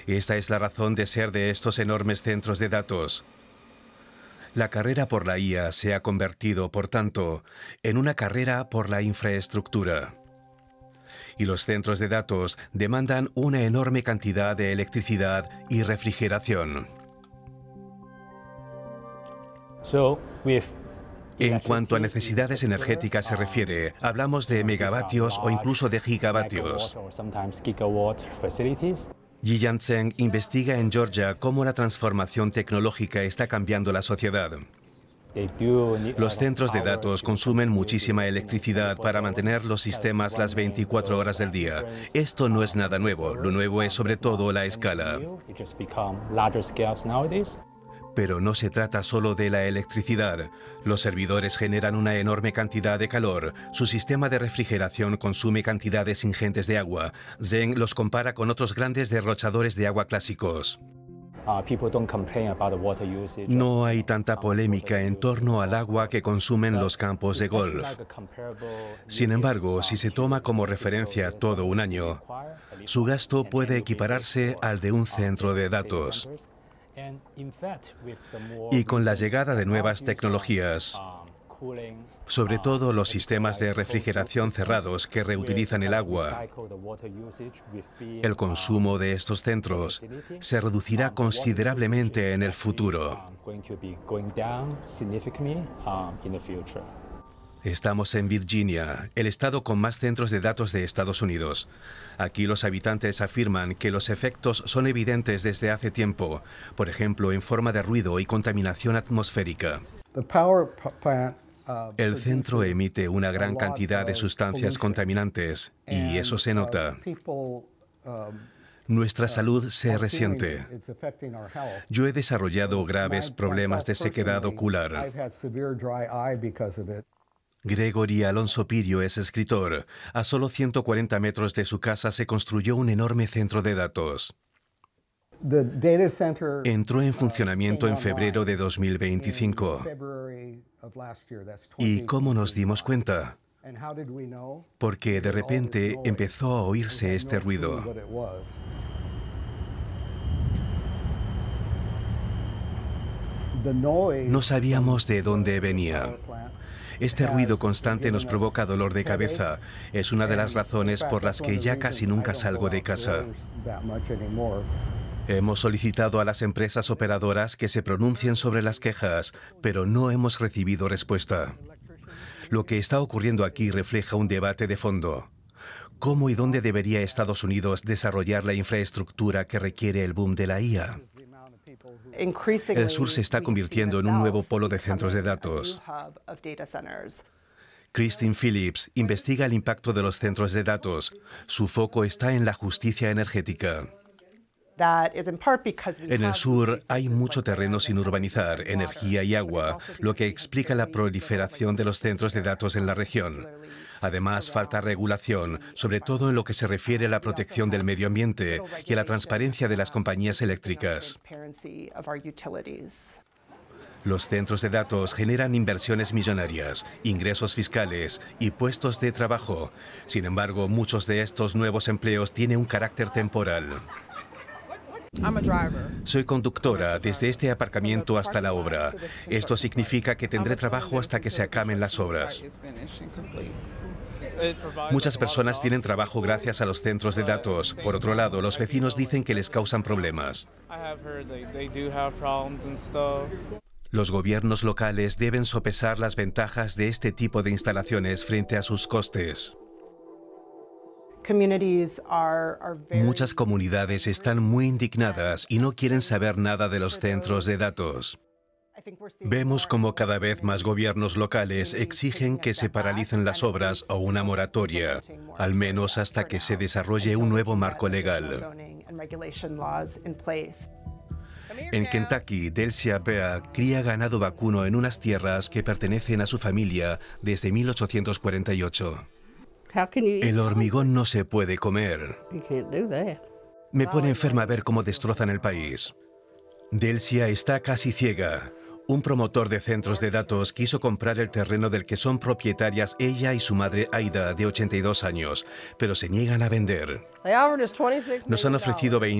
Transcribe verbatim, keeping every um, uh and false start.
Esta es la razón de ser de estos enormes centros de datos. La carrera por la I A se ha convertido, por tanto, en una carrera por la infraestructura. Y los centros de datos demandan una enorme cantidad de electricidad y refrigeración. En cuanto a necesidades energéticas se refiere, hablamos de megavatios o incluso de gigavatios. Yi Yan-Zheng investiga en Georgia cómo la transformación tecnológica está cambiando la sociedad. Los centros de datos consumen muchísima electricidad para mantener los sistemas las veinticuatro horas del día. Esto no es nada nuevo, lo nuevo es sobre todo la escala. Pero no se trata solo de la electricidad. Los servidores generan una enorme cantidad de calor. Su sistema de refrigeración consume cantidades ingentes de agua. Zheng los compara con otros grandes derrochadores de agua clásicos. No hay tanta polémica en torno al agua que consumen los campos de golf. Sin embargo, si se toma como referencia todo un año, su gasto puede equipararse al de un centro de datos. Y con la llegada de nuevas tecnologías, sobre todo los sistemas de refrigeración cerrados que reutilizan el agua, el consumo de estos centros se reducirá considerablemente en el futuro. Estamos en Virginia, el estado con más centros de datos de Estados Unidos. Aquí los habitantes afirman que los efectos son evidentes desde hace tiempo, por ejemplo, en forma de ruido y contaminación atmosférica. El centro emite una gran cantidad de sustancias contaminantes y eso se nota. Nuestra salud se resiente. Yo he desarrollado graves problemas de sequedad ocular. Gregory Alonso Pirio es escritor. A solo ciento cuarenta metros de su casa se construyó un enorme centro de datos. Entró en funcionamiento en febrero de dos mil veinticinco. ¿Y cómo nos dimos cuenta? Porque de repente empezó a oírse este ruido. No sabíamos de dónde venía. Este ruido constante nos provoca dolor de cabeza. Es una de las razones por las que ya casi nunca salgo de casa. Hemos solicitado a las empresas operadoras que se pronuncien sobre las quejas, pero no hemos recibido respuesta. Lo que está ocurriendo aquí refleja un debate de fondo. ¿Cómo y dónde debería Estados Unidos desarrollar la infraestructura que requiere el boom de la I A? El sur se está convirtiendo en un nuevo polo de centros de datos. Christine Phillips investiga el impacto de los centros de datos. Su foco está en la justicia energética. En el sur hay mucho terreno sin urbanizar, energía y agua, lo que explica la proliferación de los centros de datos en la región. Además, falta regulación, sobre todo en lo que se refiere a la protección del medio ambiente y a la transparencia de las compañías eléctricas. Los centros de datos generan inversiones millonarias, ingresos fiscales y puestos de trabajo. Sin embargo, muchos de estos nuevos empleos tienen un carácter temporal. Soy conductora desde este aparcamiento hasta la obra. Esto significa que tendré trabajo hasta que se acaben las obras. Muchas personas tienen trabajo gracias a los centros de datos. Por otro lado, los vecinos dicen que les causan problemas. Los gobiernos locales deben sopesar las ventajas de este tipo de instalaciones frente a sus costes. Muchas comunidades están muy indignadas y no quieren saber nada de los centros de datos. Vemos como cada vez más gobiernos locales exigen que se paralicen las obras o una moratoria, al menos hasta que se desarrolle un nuevo marco legal. En Kentucky, Delcia Bea cría ganado vacuno en unas tierras que pertenecen a su familia desde mil ochocientos cuarenta y ocho. El hormigón no se puede comer. Me pone enferma ver cómo destrozan el país. Delcia está casi ciega. Un promotor de centros de datos quiso comprar el terreno del que son propietarias ella y su madre Aida, de ochenta y dos años, pero se niegan a vender. Nos han ofrecido veinte